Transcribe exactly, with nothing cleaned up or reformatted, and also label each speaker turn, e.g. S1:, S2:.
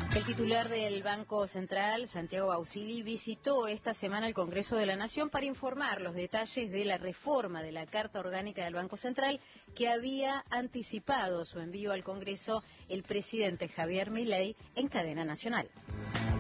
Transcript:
S1: El titular del Banco Central, Santiago Bausili, visitó esta semana el Congreso de la Nación para informar los detalles de la reforma de la Carta Orgánica del Banco Central que había anticipado su envío al Congreso el presidente Javier Milei en cadena nacional.